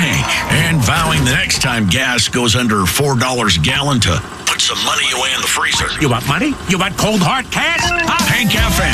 Hank, and vowing the next time gas goes under $4 a gallon to put some money away in the freezer. You want money? You want cold hard cash? Huh? Hank FM.